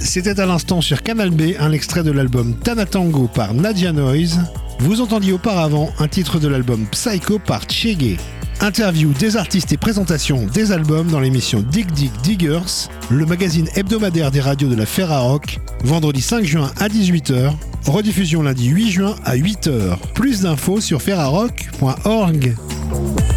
C'était à l'instant sur Canal B un extrait de l'album Tanatango par Nadia Noise. Vous entendiez auparavant un titre de l'album Psycho par Tchégué. Interview des artistes et présentation des albums dans l'émission Dig Dig Diggers, le magazine hebdomadaire des radios de la Ferrarock, vendredi 5 juin à 18h, rediffusion lundi 8 juin à 8h. Plus d'infos sur ferrarock.org.